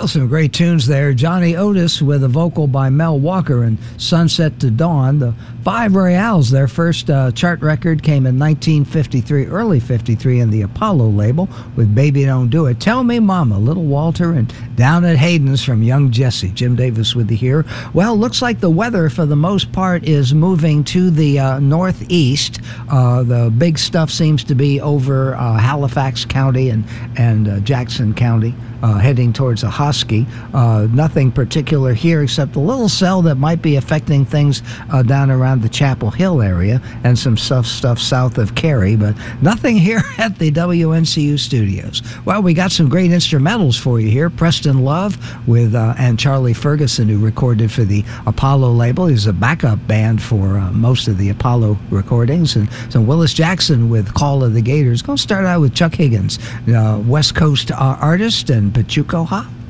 Well, some great tunes there. Johnny Otis with a vocal by Mel Walker and Sunset to Dawn. The Five Royales, their first chart record came in 1953, early 53 in the Apollo label with Baby Don't Do It. Tell Me Mama, Little Walter, and Down at Hayden's from Young Jesse. Jim Davis with you here. Well, looks like the weather for the most part is moving to the northeast. The big stuff seems to be over Halifax County and Jackson County. Heading towards Ahoskie. Nothing particular here except a little cell that might be affecting things down around the Chapel Hill area and some stuff south of Cary, but nothing here at the WNCU studios. Well, we got some great instrumentals for you here. Preston Love with and Charlie Ferguson, who recorded for the Apollo label. He's a backup band for most of the Apollo recordings. And some Willis Jackson with Call of the Gators. Going to start out with Chuck Higgins, West Coast artist, and Pachuco Ha.